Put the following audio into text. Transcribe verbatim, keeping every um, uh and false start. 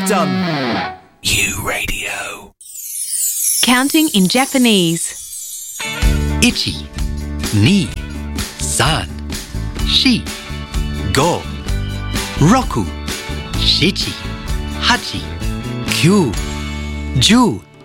done. U Radio. Counting in Japanese. Ichi, ni, san, shi, go, roku, shichi, hachi, kyu, ju.